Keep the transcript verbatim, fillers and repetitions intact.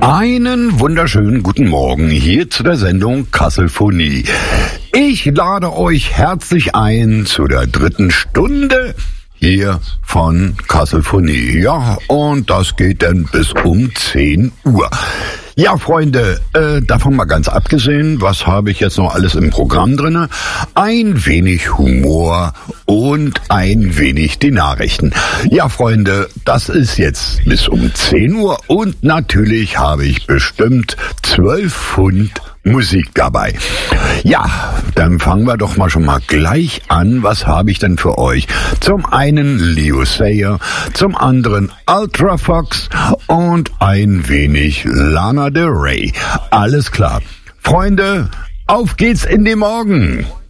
Einen wunderschönen guten Morgen hier zu der Sendung Kasselphonie. Ich lade euch herzlich ein zu der dritten Stunde hier von Kasselphonie. Ja, und das geht dann bis um zehn Uhr. Ja, Freunde, äh, davon mal ganz abgesehen, was habe ich jetzt noch alles im Programm drinne? Ein wenig Humor und ein wenig die Nachrichten. Ja, Freunde, das ist jetzt bis um zehn Uhr und natürlich habe ich bestimmt zwölf Pfund Musik dabei. Ja, dann fangen wir doch mal schon mal gleich an. Was habe ich denn für euch? Zum einen Leo Sayer, zum anderen Ultra Fox und ein wenig Lana Del Rey. Alles klar. Freunde, auf geht's in den Morgen.